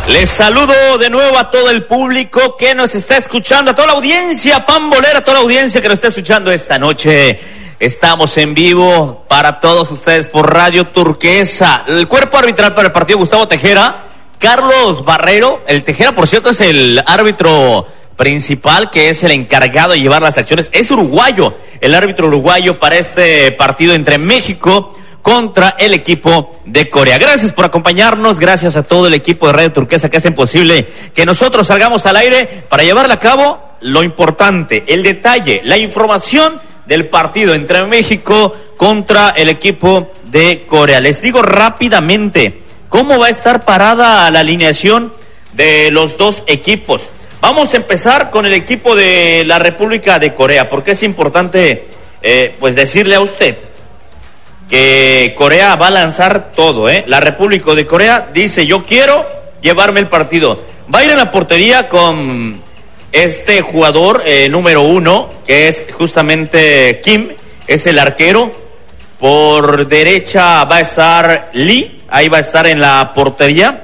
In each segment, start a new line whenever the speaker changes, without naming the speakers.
Les saludo de nuevo a todo el público que nos está escuchando, a toda la audiencia pambolera, a toda la audiencia que nos está escuchando esta noche. Estamos en vivo para todos ustedes por Radio Turquesa. El cuerpo arbitral para el partido Gustavo Tejera, Carlos Barrero. El Tejera, por cierto, es el árbitro principal, que es el encargado de llevar las acciones. Es uruguayo, el árbitro uruguayo para este partido entre México contra el equipo de Corea. Gracias por acompañarnos, gracias a todo el equipo de Radio Turquesa que hacen posible que nosotros salgamos al aire para llevarle a cabo lo importante, el detalle, la información del partido entre México contra el equipo de Corea. Les digo rápidamente cómo va a estar parada la alineación de los dos equipos. Vamos a empezar con el equipo de la República de Corea, porque es importante pues decirle a usted que Corea va a lanzar todo, La República de Corea dice: yo quiero llevarme el partido. Va a ir en la portería con este jugador número 1, que es justamente Kim, es el arquero. Por derecha va a estar Lee, ahí va a estar en la portería.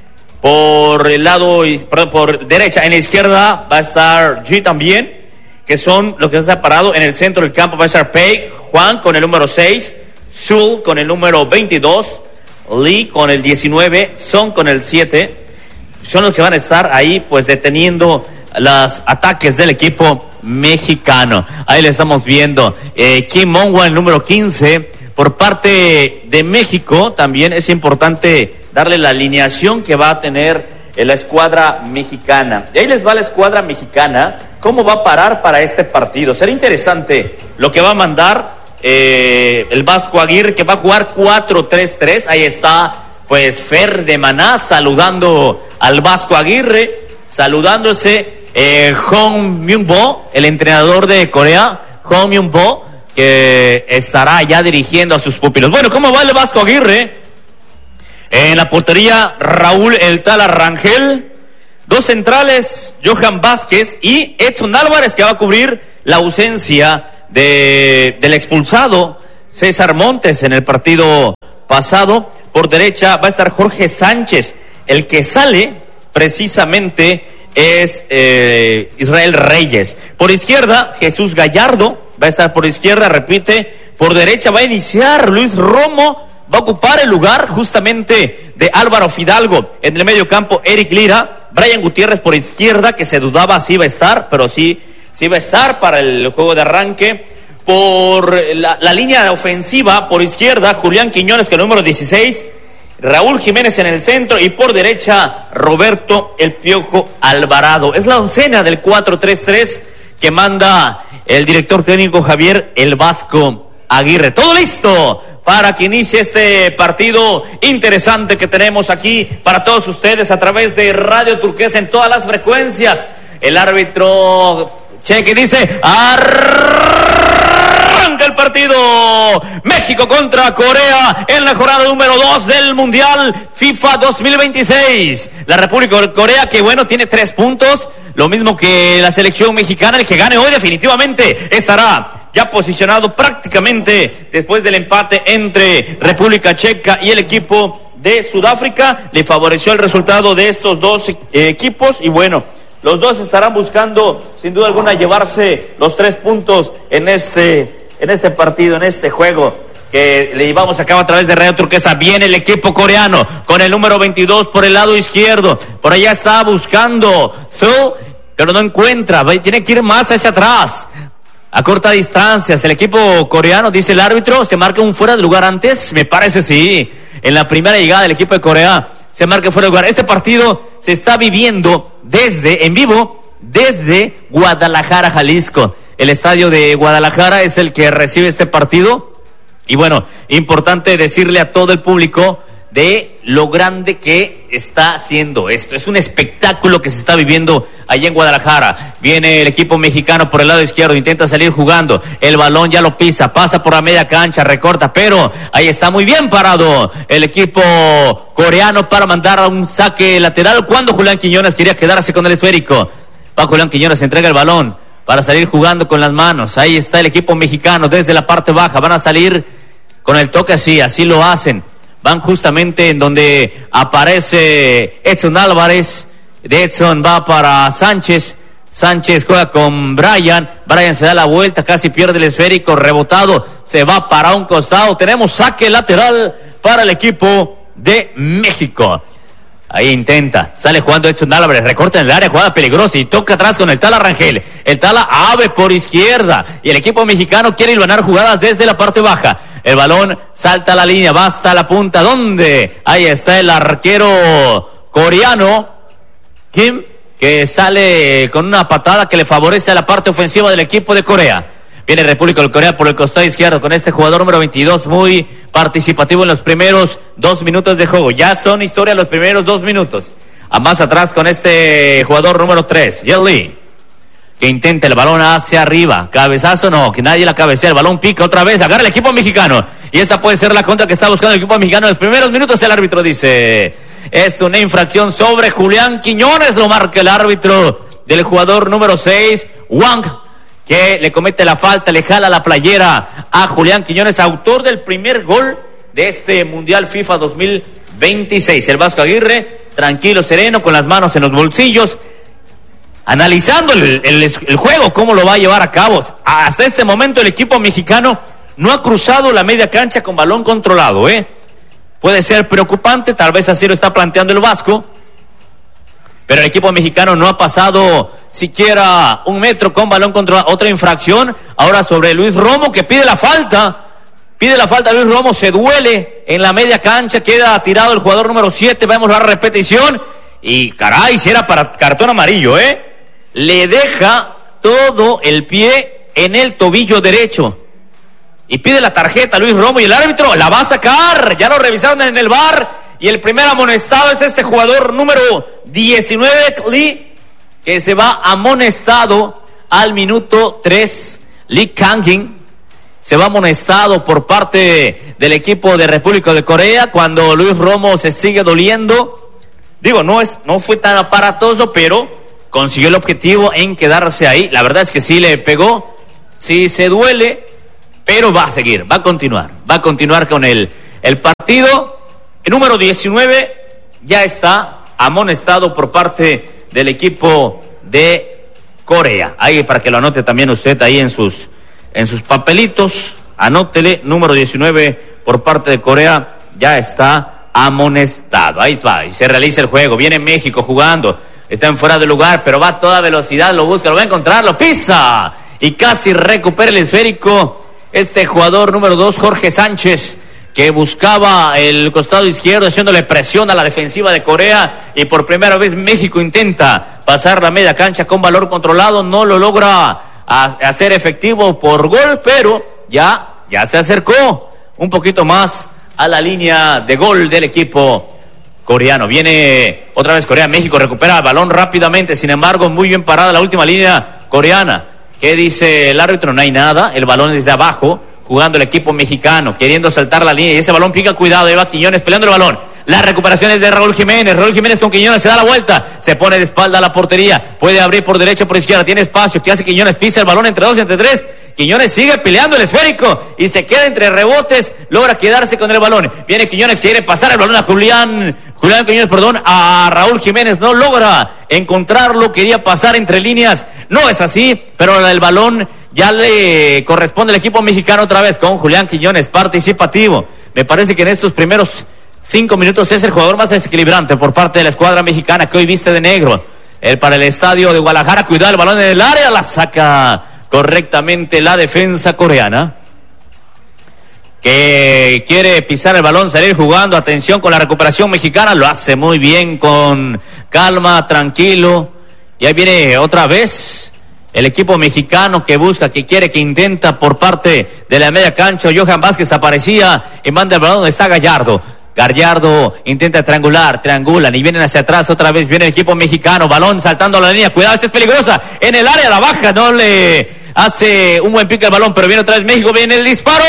Por el lado, perdón, por derecha, en la izquierda va a estar Ji también, que son los que están parados. En el centro del campo va a estar Pei, Juan con el número 6, Sul con el número 22, Lee con el 19, Son con el 7. Son los que van a estar ahí pues deteniendo los ataques del equipo mexicano. Ahí le estamos viendo Kim Mongwa, el número 15. Por parte de México también es importante darle la alineación que va a tener la escuadra mexicana. Y ahí les va la escuadra mexicana, cómo va a parar para este partido. Será interesante lo que va a mandar el Vasco Aguirre, que va a jugar 4-3-3. Ahí está pues Fer de Maná saludando al Vasco Aguirre, saludándose Hong Myung-bo, el entrenador de Corea, Hong Myung-bo, que estará ya dirigiendo a sus pupilos. Bueno, ¿cómo va el Vasco Aguirre? En la portería, Raúl El Tala Rangel. Dos centrales, Johan Vázquez y Edson Álvarez, que va a cubrir la ausencia del expulsado César Montes en el partido pasado. Por derecha va a estar Jorge Sánchez. El que sale precisamente es Israel Reyes. Por izquierda, Jesús Gallardo va a estar por izquierda, repite. Por derecha va a iniciar Luis Romo, va a ocupar el lugar justamente de Álvaro Fidalgo. En el medio campo, Eric Lira. Brian Gutiérrez por izquierda, que se dudaba si iba a estar, pero sí va a estar para el juego de arranque. Por la línea ofensiva, por izquierda, Julián Quiñones con el número 16, Raúl Jiménez en el centro, y por derecha, Roberto El Piojo Alvarado. Es la oncena del 4-3-3 que manda el director técnico Javier El Vasco Aguirre. Todo listo para que inicie este partido interesante que tenemos aquí para todos ustedes a través de Radio Turquesa en todas las frecuencias. El árbitro cheque dice: arranca el partido. México contra Corea en la jornada número 2 del Mundial FIFA 2026. La República de Corea, que bueno, tiene 3 puntos, lo mismo que la selección mexicana. El que gane hoy definitivamente estará ya posicionado prácticamente después del empate entre República Checa y el equipo de Sudáfrica. Le favoreció el resultado de estos dos equipos y bueno, los dos estarán buscando sin duda alguna llevarse los 3 puntos en este partido, en este juego que le llevamos a cabo a través de Radio Turquesa. Viene el equipo coreano con el número 22 por el lado izquierdo. Por allá está buscando Seoul, pero no encuentra. Tiene que ir más hacia atrás, a corta distancia. El equipo coreano, dice el árbitro, se marca un fuera de lugar antes. Me parece, sí. En la primera llegada del equipo de Corea se marca fuera de lugar. Este partido se está viviendo en vivo desde Guadalajara, Jalisco. El estadio de Guadalajara es el que recibe este partido. Y bueno, importante decirle a todo el público de lo grande que está haciendo esto. Es un espectáculo que se está viviendo allá en Guadalajara. Viene el equipo mexicano por el lado izquierdo, intenta salir jugando, el balón ya lo pisa, pasa por la media cancha, recorta, pero ahí está muy bien parado el equipo coreano para mandar a un saque lateral cuando Julián Quiñones quería quedarse con el esférico. Va Julián Quiñones, entrega el balón para salir jugando con las manos. Ahí está el equipo mexicano desde la parte baja, van a salir con el toque, así lo hacen. van justamente en donde aparece Edson Álvarez. De Edson va para Sánchez. Sánchez juega con Brian se da la vuelta, casi pierde el esférico, rebotado, se va para un costado. Tenemos saque lateral para el equipo de México. Ahí intenta, sale jugando Edson Álvarez, recorta en el área, jugada peligrosa y toca atrás con el Tala Rangel. El Tala abre por izquierda y el equipo mexicano quiere hilvanar jugadas desde la parte baja. El balón salta a la línea, va hasta la punta. ¿Dónde? Ahí está el arquero coreano, Kim, que sale con una patada que le favorece a la parte ofensiva del equipo de Corea. Viene República de Corea por el costado izquierdo con este jugador número 22, muy participativo en los primeros 2 minutos de juego. Ya son historia los primeros 2 minutos. A más atrás con este jugador número 3, Jet Li, que intenta el balón hacia arriba. Cabezazo no, que nadie la cabecea. El balón pica otra vez, agarra el equipo mexicano. Y esta puede ser la contra que está buscando el equipo mexicano en los primeros minutos. El árbitro dice, es una infracción sobre Julián Quiñones. Lo marca el árbitro del jugador número 6, Wang, que le comete la falta, le jala la playera a Julián Quiñones, autor del primer gol de este Mundial FIFA 2026. El Vasco Aguirre, tranquilo, sereno, con las manos en los bolsillos, analizando el juego, cómo lo va a llevar a cabo. Hasta este momento el equipo mexicano no ha cruzado la media cancha con balón controlado, Puede ser preocupante, tal vez así lo está planteando el Vasco, pero el equipo mexicano no ha pasado siquiera 1 metro con balón controlado. Otra infracción ahora sobre Luis Romo, que pide la falta. Luis Romo, se duele en la media cancha, queda tirado el jugador número 7. Vemos la repetición y caray, si era para cartón amarillo, le deja todo el pie en el tobillo derecho y pide la tarjeta Luis Romo, y el árbitro la va a sacar. Ya lo revisaron en el VAR y el primer amonestado es este jugador número 19, Lee, que se va amonestado al minuto 3. Lee Kang-in se va amonestado por parte del equipo de República de Corea cuando Luis Romo se sigue doliendo. Digo, no fue tan aparatoso, pero consiguió el objetivo en quedarse ahí. La verdad es que sí le pegó, sí se duele, pero va a seguir, va a continuar con el partido. El número 19 ya está amonestado por parte del equipo de Corea. Ahí para que lo anote también usted ahí en sus papelitos, anótele, número 19 por parte de Corea ya está amonestado. Ahí va, y se realiza el juego. Viene México jugando, está en fuera de lugar, pero va a toda velocidad, lo busca, lo va a encontrar, lo pisa y casi recupera el esférico este jugador número 2, Jorge Sánchez, que buscaba el costado izquierdo haciéndole presión a la defensiva de Corea, y por primera vez México intenta pasar la media cancha con valor controlado. No lo logra hacer efectivo por gol, pero ya se acercó un poquito más a la línea de gol del equipo coreano. Viene otra vez Corea, México recupera el balón rápidamente, sin embargo muy bien parada la última línea coreana. ¿Qué dice el árbitro? No hay nada, el balón desde abajo, jugando el equipo mexicano, queriendo saltar la línea, y ese balón pica, cuidado, ahí va Quiñones peleando el balón. La recuperación es de Raúl Jiménez con Quiñones, se da la vuelta, se pone de espalda a la portería, puede abrir por derecha o por izquierda, tiene espacio, ¿qué hace Quiñones? Pisa el balón entre 2 y entre 3, Quiñones sigue peleando el esférico y se queda entre rebotes, logra quedarse con el balón. Viene Quiñones, quiere pasar el balón a Julián Quiñones, a Raúl Jiménez, no logra encontrarlo, quería pasar entre líneas, no es así, pero el balón ya le corresponde al equipo mexicano otra vez con Julián Quiñones, participativo. Me parece que en estos primeros 5 minutos es el jugador más desequilibrante por parte de la escuadra mexicana, que hoy viste de negro. Para el estadio de Guadalajara, cuidado, el balón en el área, la saca correctamente la defensa coreana, que quiere pisar el balón, salir jugando. Atención con la recuperación mexicana, lo hace muy bien, con calma, tranquilo. Y ahí viene otra vez el equipo mexicano que busca, que quiere, que intenta por parte de la media cancha. Johan Vázquez aparecía y manda el balón donde está Gallardo intenta triangulan y vienen hacia atrás otra vez. Viene el equipo mexicano, balón saltando a la línea, cuidado, esta es peligrosa, en el área, la baja, no le hace un buen pique al balón, pero viene otra vez México, viene el disparo.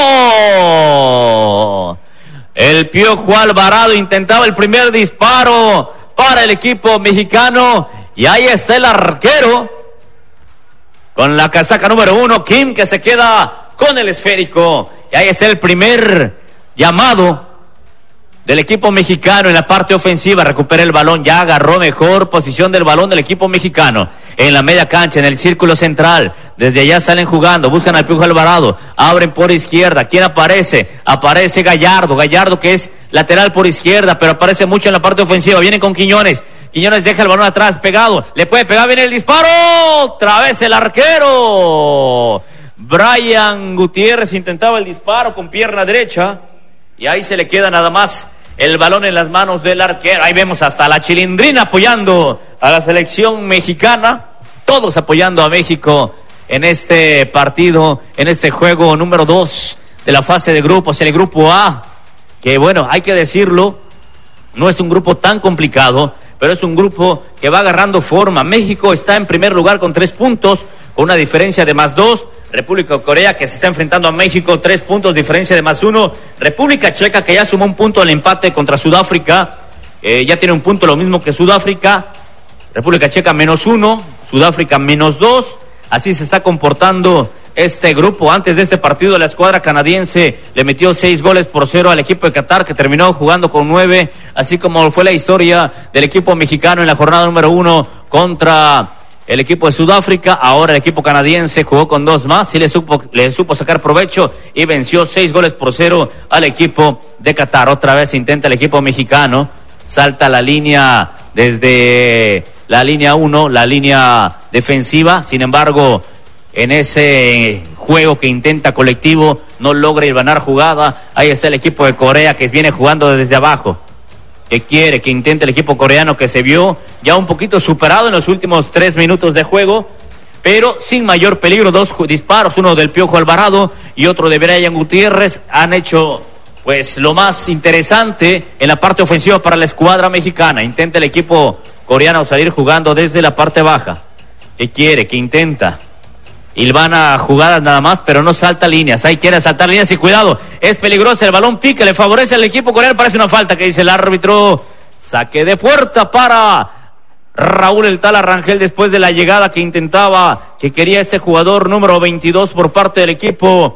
El Piojo Alvarado intentaba el primer disparo para el equipo mexicano, y ahí está el arquero con la casaca número 1, Kim, que se queda con el esférico, y ahí está el primer llamado del equipo mexicano en la parte ofensiva. Recupera el balón, ya agarró mejor posición del balón del equipo mexicano en la media cancha, en el círculo central. Desde allá salen jugando, buscan al Piojo Alvarado, abren por izquierda. ¿Quién aparece? Aparece Gallardo que es lateral por izquierda, pero aparece mucho en la parte ofensiva. Viene con Quiñones deja el balón atrás, pegado, le puede pegar, viene el disparo, otra vez el arquero Brian Gutiérrez intentaba el disparo con pierna derecha, y ahí se le queda nada más el balón en las manos del arquero. Ahí vemos hasta la Chilindrina apoyando a la selección mexicana, todos apoyando a México en este partido, en este juego número 2 de la fase de grupos, el grupo A, que bueno, hay que decirlo, no es un grupo tan complicado, pero es un grupo que va agarrando forma. México está en primer lugar con 3 puntos, con una diferencia de +2. República de Corea, que se está enfrentando a México, 3 puntos, diferencia de +1. República Checa, que ya sumó un punto al empate contra Sudáfrica, ya tiene un punto, lo mismo que Sudáfrica. República Checa -1, Sudáfrica -2. Así se está comportando este grupo. Antes de este partido, la escuadra canadiense le metió 6-0 al equipo de Qatar, que terminó jugando con 9, así como fue la historia del equipo mexicano en la jornada número 1 contra el equipo de Sudáfrica. Ahora el equipo canadiense jugó con 2 más y le supo sacar provecho y venció 6-0 al equipo de Qatar. Otra vez intenta el equipo mexicano, salta la línea desde la línea 1, la línea defensiva. Sin embargo, en ese juego que intenta colectivo, no logra hilvanar jugada. Ahí está el equipo de Corea, que viene jugando desde abajo, que intenta el equipo coreano, que se vio ya un poquito superado en los últimos 3 minutos de juego, pero sin mayor peligro. 2 disparos, uno del Piojo Alvarado y otro de Brian Gutiérrez, han hecho pues lo más interesante en la parte ofensiva para la escuadra mexicana. Intenta el equipo coreano salir jugando desde la parte baja, que intenta hilvana jugadas nada más, pero no salta líneas. Ahí quiere saltar líneas y cuidado, es peligroso, el balón pica, le favorece al equipo coreano, parece una falta, que dice el árbitro. Saque de puerta para Raúl El Tala Rangel, después de la llegada que quería ese jugador número 22 por parte del equipo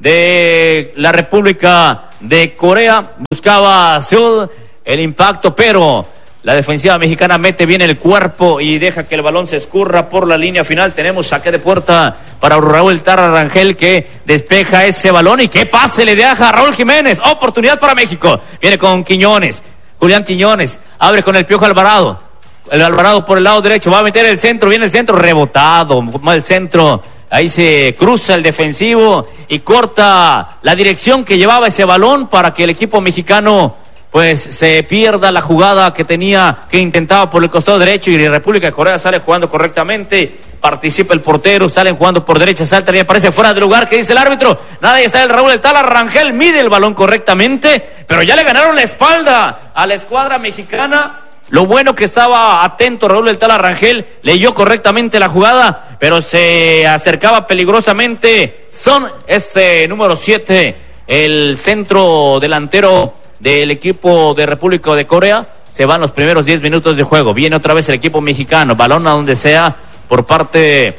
de la República de Corea. Buscaba Seúl el impacto, pero la defensiva mexicana mete bien el cuerpo y deja que el balón se escurra por la línea final. Tenemos saque de puerta para Raúl Tala Rangel, que despeja ese balón, y qué pase le deja a Raúl Jiménez. Oportunidad para México. Viene con Quiñones, Julián Quiñones, abre con el Piojo Alvarado. El Alvarado por el lado derecho, va a meter el centro, viene el centro, rebotado, mal centro. Ahí se cruza el defensivo y corta la dirección que llevaba ese balón para que el equipo mexicano pues se pierda la jugada que intentaba por el costado derecho, y República de Corea sale jugando correctamente. Participa el portero, salen jugando por derecha, salta y aparece fuera de lugar. ¿Qué dice el árbitro? Nada, y está el Raúl El Tala Rangel, mide el balón correctamente, pero ya le ganaron la espalda a la escuadra mexicana. Lo bueno que estaba atento Raúl El Tala Rangel, leyó correctamente la jugada, pero se acercaba peligrosamente. Son número 7, el centro delantero del equipo de República de Corea. Se van los primeros 10 minutos de juego. Viene otra vez el equipo mexicano, balón a donde sea por parte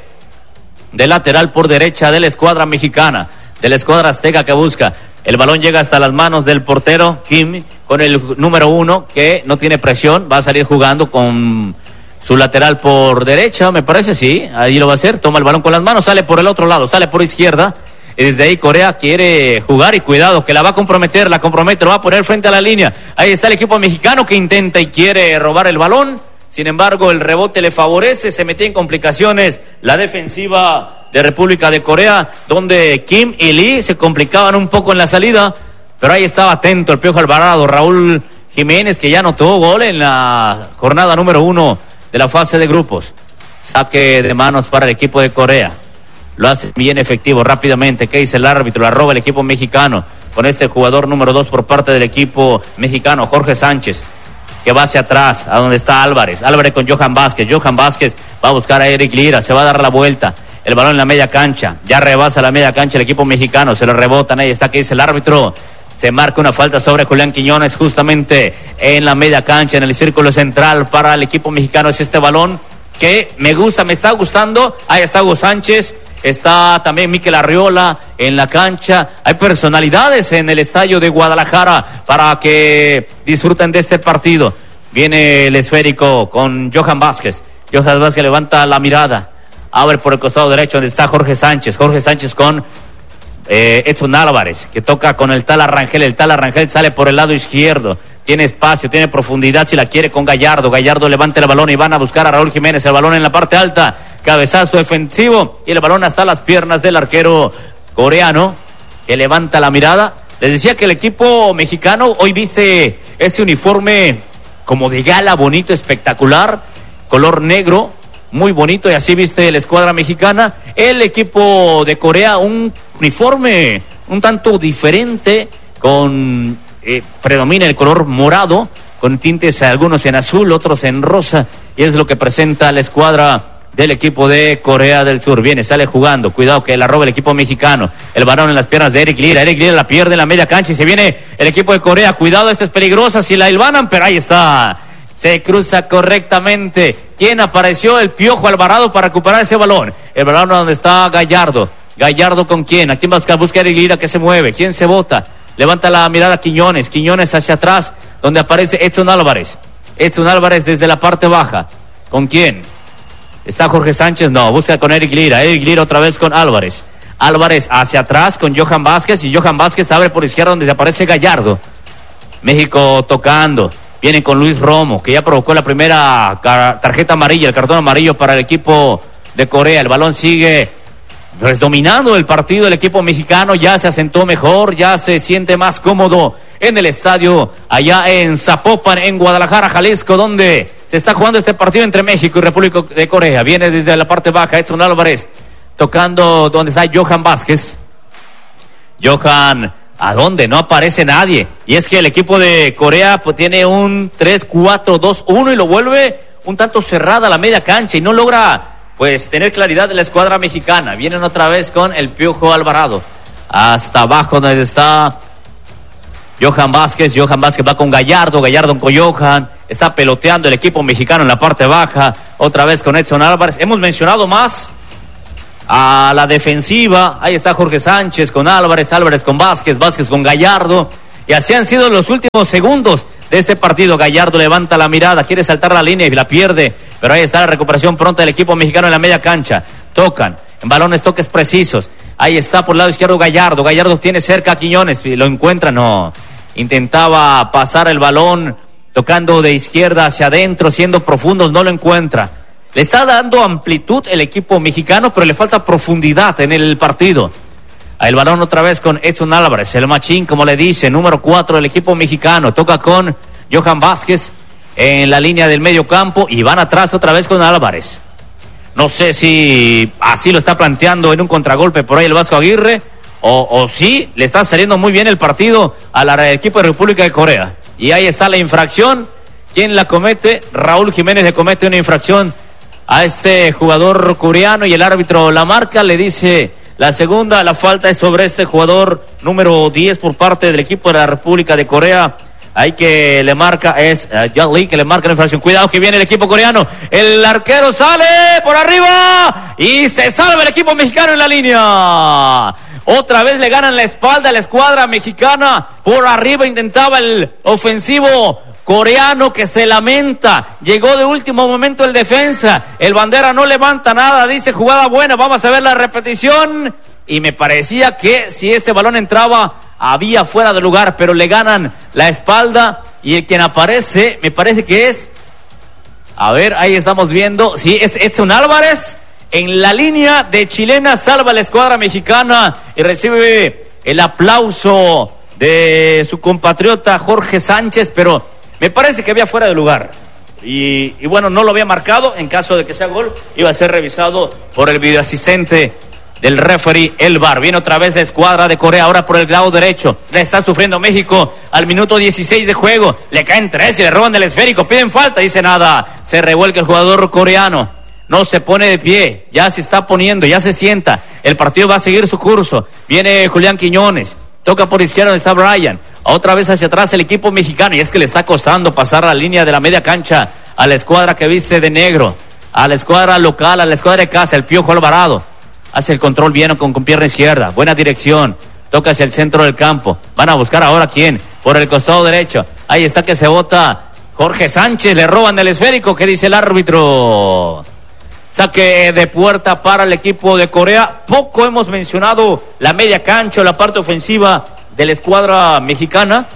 del lateral por derecha de la escuadra mexicana, de la escuadra azteca, que busca. El balón llega hasta las manos del portero Kim, con el número 1, que no tiene presión, va a salir jugando con su lateral por derecha, me parece, sí, ahí lo va a hacer. Toma el balón con las manos, sale por el otro lado, sale por izquierda. Y desde ahí Corea quiere jugar, y cuidado, que la va a comprometer, lo va a poner frente a la línea. Ahí está el equipo mexicano, que intenta y quiere robar el balón. Sin embargo, el rebote le favorece, se metió en complicaciones la defensiva de República de Corea, donde Kim y Lee se complicaban un poco en la salida, pero ahí estaba atento el Piojo Alvarado. Raúl Jiménez, que ya anotó gol en la jornada número 1 de la fase de grupos. Saque de manos para el equipo de Corea. Lo hace bien efectivo, rápidamente. ¿Qué dice el árbitro? La roba el equipo mexicano con este jugador número 2 por parte del equipo mexicano, Jorge Sánchez, que va hacia atrás, a donde está Álvarez con Johan Vázquez. Johan Vázquez va a buscar a Eric Lira, se va a dar la vuelta. El balón en la media cancha, ya rebasa la media cancha el equipo mexicano, se lo rebotan. Ahí está, ¿qué dice el árbitro? Se marca una falta sobre Julián Quiñones, justamente en la media cancha, en el círculo central para el equipo mexicano. Es este balón que me gusta, me está gustando. Ahí está Hugo Sánchez, está también Mikel Arriola en la cancha. Hay personalidades en el estadio de Guadalajara para que disfruten de este partido. Viene el esférico con Johan Vázquez. Johan Vázquez levanta la mirada, abre por el costado derecho donde está Jorge Sánchez con Edson Álvarez, que toca con el Tala Rangel. El Tala Rangel sale por el lado izquierdo, tiene espacio, tiene profundidad si la quiere con Gallardo. Gallardo levanta el balón y van a buscar a Raúl Jiménez. El balón en la parte alta, cabezazo defensivo y el balón hasta las piernas del arquero coreano, que levanta la mirada. Les decía que el equipo mexicano hoy viste ese uniforme como de gala, bonito, espectacular, color negro, muy bonito, y así viste la escuadra mexicana. El equipo de Corea, un uniforme un tanto diferente, con predomina el color morado, con tintes algunos en azul, otros en rosa, y es lo que presenta la escuadra del equipo de Corea del Sur. Viene, sale jugando, cuidado que la roba el equipo mexicano, el balón en las piernas de Eric Lira la pierde en la media cancha y se viene el equipo de Corea. Cuidado, esta es peligrosa si la hilvanan, pero ahí está, se cruza correctamente. ¿Quién apareció? El Piojo Alvarado para recuperar ese balón. El balón donde está Gallardo. ¿Gallardo con quién? ¿A quién busca Eric Lira que se mueve? ¿Quién se bota? Levanta la mirada Quiñones hacia atrás, donde aparece Edson Álvarez desde la parte baja. ¿Con quién? ¿Está Jorge Sánchez? No, busca con Eric Lira otra vez con Álvarez hacia atrás con Johan Vázquez, y Johan Vázquez abre por izquierda donde aparece Gallardo. México tocando, viene con Luis Romo, que ya provocó la primera tarjeta amarilla, el cartón amarillo para el equipo de Corea. El balón sigue dominando el partido, el equipo mexicano ya se asentó mejor, ya se siente más cómodo en el estadio allá en Zapopan, en Guadalajara, Jalisco, donde se está jugando este partido entre México y República de Corea. Viene desde la parte baja Edson Álvarez tocando donde está Johan Vázquez. Johan, ¿a dónde? No aparece nadie. Y es que el equipo de Corea pues tiene un 3-4-2-1 y lo vuelve un tanto cerrada la media cancha y no logra pues tener claridad de la escuadra mexicana. Vienen otra vez con el Piojo Alvarado hasta abajo donde está Johan Vázquez va con Gallardo con Johan, está peloteando el equipo mexicano en la parte baja, otra vez con Edson Álvarez. Hemos mencionado más a la defensiva, ahí está Jorge Sánchez con Álvarez con Vázquez con Gallardo, y así han sido los últimos segundos de este partido. Gallardo levanta la mirada, quiere saltar la línea y la pierde, pero ahí está la recuperación pronta del equipo mexicano en la media cancha. Tocan, en balones, toques precisos. Ahí está por el lado izquierdo Gallardo tiene cerca a Quiñones, lo encuentra, no. Intentaba pasar el balón, tocando de izquierda hacia adentro, siendo profundos, no lo encuentra. Le está dando amplitud el equipo mexicano, pero le falta profundidad en el partido. El balón otra vez con Edson Álvarez, el machín, como le dice, número 4 del equipo mexicano. Toca con Johan Vázquez en la línea del medio campo y van atrás otra vez con Álvarez. No sé si así lo está planteando en un contragolpe por ahí el Vasco Aguirre, o sí le está saliendo muy bien el partido al equipo de República de Corea. Y ahí está la infracción. ¿Quién la comete? Raúl Jiménez le comete una infracción a este jugador coreano y el árbitro la marca, le dice la segunda, la falta es sobre este jugador número 10 por parte del equipo de la República de Corea. Ahí que le marca es Jan Lee, que le marca la infracción. Cuidado que viene el equipo coreano. El arquero sale por arriba y se salva el equipo mexicano en la línea. Otra vez le ganan la espalda a la escuadra mexicana. Por arriba intentaba el ofensivo coreano, que se lamenta. Llegó de último momento el defensa. El bandera no levanta nada. Dice jugada buena. Vamos a ver la repetición. Y me parecía que si ese balón entraba, había fuera de lugar, pero le ganan la espalda. Y el quien aparece, me parece que es, a ver, ahí estamos viendo, sí, es Edson Álvarez. En la línea de chilena salva a la escuadra mexicana y recibe el aplauso de su compatriota Jorge Sánchez, pero me parece que había fuera de lugar. Y bueno, no lo había marcado. En caso de que sea gol, iba a ser revisado por el videoasistente del referee, el VAR. Viene otra vez la escuadra de Corea, ahora por el lado derecho. Le está sufriendo México al minuto 16 de juego. Le caen 3 y le roban el esférico. Piden falta, dice nada. Se revuelca el jugador coreano. No se pone de pie, ya se está poniendo, ya se sienta. El partido va a seguir su curso. Viene Julián Quiñones. Toca por izquierda donde está Brian. Otra vez hacia atrás el equipo mexicano. Y es que le está costando pasar la línea de la media cancha a la escuadra que viste de negro. A la escuadra local, a la escuadra de casa, el Piojo Alvarado. hace el control bien con pierna izquierda, buena dirección, toca hacia el centro del campo, van a buscar ahora quién, por el costado derecho, ahí está que se bota Jorge Sánchez, le roban el esférico, ¿qué dice el árbitro? Saque de puerta para el equipo de Corea. Poco hemos mencionado la media cancha, la parte ofensiva de la escuadra mexicana.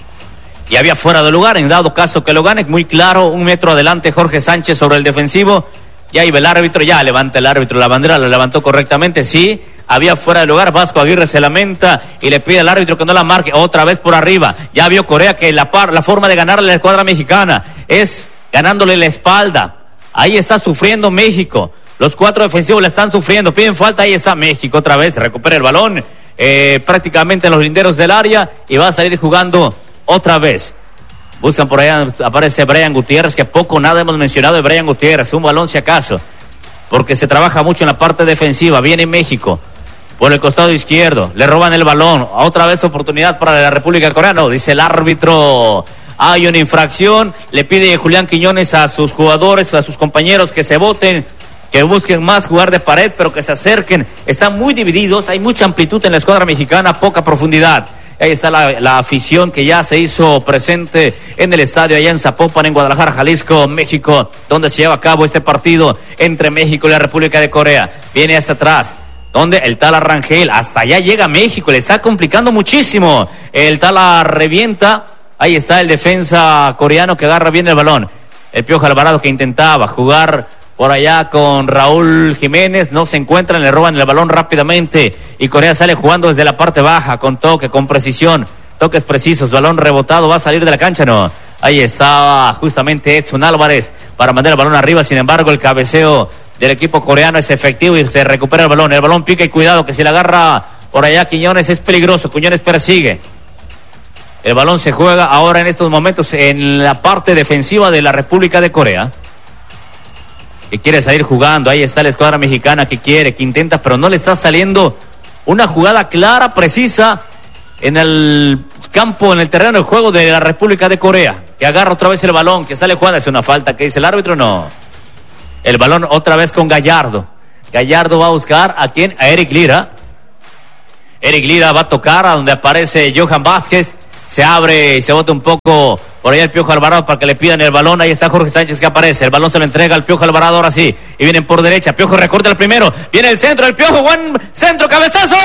Y había fuera de lugar, en dado caso que lo gane, muy claro, 1 metro adelante Jorge Sánchez sobre el defensivo. Y ahí ve el árbitro, ya levanta el árbitro la bandera, la levantó correctamente, sí. Había fuera de lugar, Vasco Aguirre se lamenta y le pide al árbitro que no la marque, otra vez por arriba. Ya vio Corea que la forma de ganarle a la escuadra mexicana es ganándole la espalda. Ahí está sufriendo México. Los 4 defensivos la están sufriendo. Piden falta. Ahí está México otra vez. Recupera el balón. Prácticamente en los linderos del área. Y va a salir jugando otra vez. Buscan por allá. Aparece Brian Gutiérrez. Que poco nada hemos mencionado de Brian Gutiérrez. Un balón si acaso. Porque se trabaja mucho en la parte defensiva. Viene México. Por el costado izquierdo. Le roban el balón. Otra vez oportunidad para la República Coreana. No, dice el árbitro. Hay una infracción, le pide Julián Quiñones a sus jugadores, a sus compañeros que se voten, que busquen más jugar de pared, pero que se acerquen. Están muy divididos, hay mucha amplitud en la escuadra mexicana, poca profundidad. Ahí está la afición que ya se hizo presente en el estadio allá en Zapopan, en Guadalajara, Jalisco, México, donde se lleva a cabo este partido entre México y la República de Corea. Viene hasta atrás, donde el Tala Rangel, hasta allá llega México, le está complicando muchísimo. El Tala revienta. Ahí está el defensa coreano que agarra bien el balón. El Piojo Alvarado que intentaba jugar por allá con Raúl Jiménez. No se encuentran, le roban el balón rápidamente. Y Corea sale jugando desde la parte baja, con toque, con precisión. Toques precisos, balón rebotado, va a salir de la cancha, no. Ahí estaba justamente Edson Álvarez para mandar el balón arriba. Sin embargo, el cabeceo del equipo coreano es efectivo y se recupera el balón. El balón pica y cuidado que si le agarra por allá Quiñones es peligroso. Quiñones persigue. El balón se juega ahora en estos momentos en la parte defensiva de la República de Corea. Que quiere salir jugando. Ahí está la escuadra mexicana que quiere, que intenta, pero no le está saliendo una jugada clara, precisa en el campo, en el terreno de juego de la República de Corea. Que agarra otra vez el balón, que sale jugando. ¿Es una falta que dice el árbitro? No. El balón otra vez con Gallardo. Gallardo va a buscar a quién, a Eric Lira. Eric Lira va a tocar a donde aparece Johan Vázquez. Se abre y se bota un poco por ahí el Piojo Alvarado para que le pidan el balón. Ahí está Jorge Sánchez que aparece. El balón se lo entrega al Piojo Alvarado ahora sí. Y vienen por derecha. Piojo recorta el primero. Viene el centro. El Piojo. Buen centro. Cabezazo.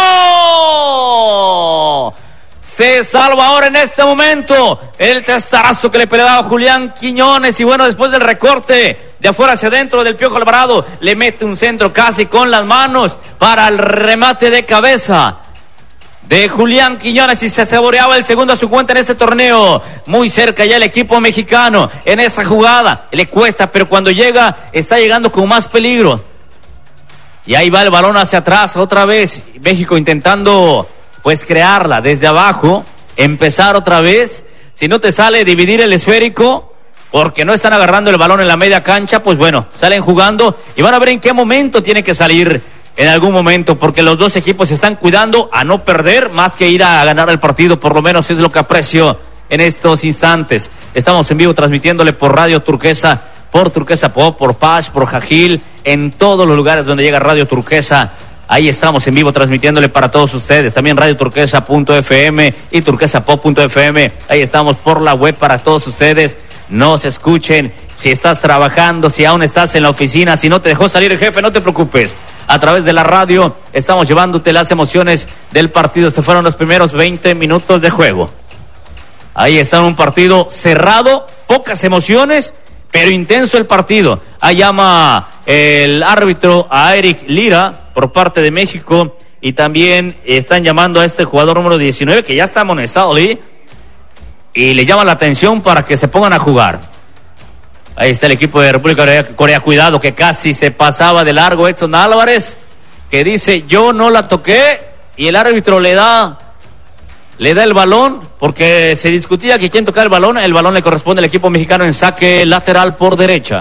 Se salva ahora en este momento el testazo que le peleaba Julián Quiñones. Y bueno, después del recorte de afuera hacia adentro del Piojo Alvarado, le mete un centro casi con las manos para el remate de cabeza de Julián Quiñones y se saboreaba el segundo a su cuenta en este torneo. Muy cerca ya el equipo mexicano en esa jugada. Le cuesta, pero cuando llega, está llegando con más peligro. Y ahí va el balón hacia atrás otra vez. México intentando, pues, crearla desde abajo. Empezar otra vez. Si no te sale dividir el esférico, porque no están agarrando el balón en la media cancha, pues bueno, salen jugando y van a ver en qué momento tiene que salir. En algún momento, porque los dos equipos se están cuidando a no perder más que ir a ganar el partido, por lo menos es lo que aprecio en estos instantes. Estamos en vivo transmitiéndole por Radio Turquesa, por Turquesa Pop, por Paz, por Jajil, en todos los lugares donde llega Radio Turquesa. Ahí estamos en vivo transmitiéndole para todos ustedes. También Radio Turquesa.fm y turquesapop.fm. Ahí estamos por la web para todos ustedes. Nos escuchen. Si estás trabajando, si aún estás en la oficina, si no te dejó salir el jefe, no te preocupes. A través de la radio estamos llevándote las emociones del partido. Se fueron los primeros 20 minutos de juego. Ahí está un partido cerrado, pocas emociones, pero intenso el partido. Ahí llama el árbitro a Eric Lira por parte de México y también están llamando a este jugador número 19 que ya está amonestado y le llama la atención para que se pongan a jugar. Ahí está el equipo de República de Corea. Cuidado que casi se pasaba de largo Edson Álvarez, que dice yo no la toqué, y el árbitro le da el balón, porque se discutía que quién tocaba el balón le corresponde al equipo mexicano en saque lateral por derecha.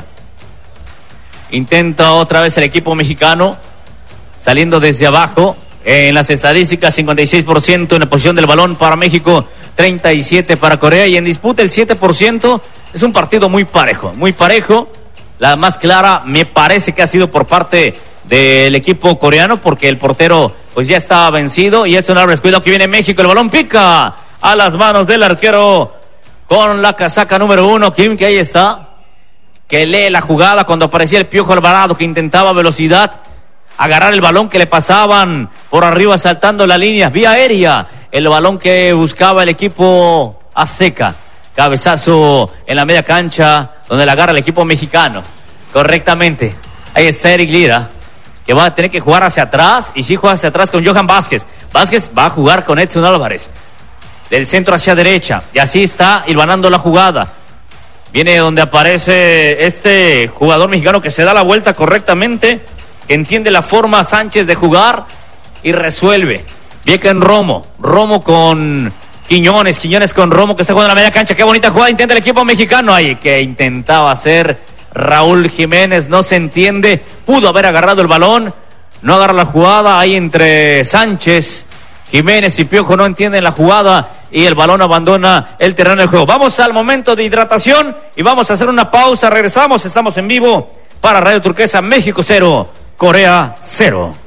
Intenta otra vez el equipo mexicano, saliendo desde abajo, en las estadísticas 56% en la posición del balón para México, 37% para Corea, y en disputa el 7%. Es un partido muy parejo. La más clara me parece que ha sido por parte del equipo coreano, porque el portero pues ya estaba vencido. Y Edson Álvarez, cuidado que viene México, el balón pica a las manos del arquero con la casaca número 1, Kim, que ahí está, que lee la jugada cuando aparecía el Piojo Alvarado, que intentaba velocidad, agarrar el balón que le pasaban por arriba saltando la línea, vía aérea, el balón que buscaba el equipo azteca. Cabezazo en la media cancha, donde la agarra el equipo mexicano. Correctamente. Ahí está Eric Lira, que va a tener que jugar hacia atrás, y sí juega hacia atrás con Johan Vázquez. Vázquez va a jugar con Edson Álvarez. Del centro hacia derecha, y así está hilvanando la jugada. Viene donde aparece este jugador mexicano que se da la vuelta correctamente, que entiende la forma Sánchez de jugar y resuelve. Viene en Romo con Quiñones con Romo, que está jugando en la media cancha. Qué bonita jugada intenta el equipo mexicano ahí, que intentaba hacer Raúl Jiménez, no se entiende, pudo haber agarrado el balón, no agarra la jugada ahí entre Sánchez, Jiménez y Piojo, no entienden la jugada y el balón abandona el terreno de juego. Vamos al momento de hidratación y vamos a hacer una pausa, regresamos, estamos en vivo para Radio Turquesa, México 0, Corea 0.